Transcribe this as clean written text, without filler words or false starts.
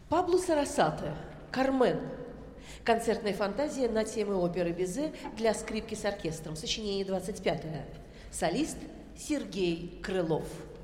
Пабло Сарасате «Кармен». Концертная фантазия на темы оперы Бизе для скрипки с оркестром. Сочинение 25-е. Солист Сергей Крылов.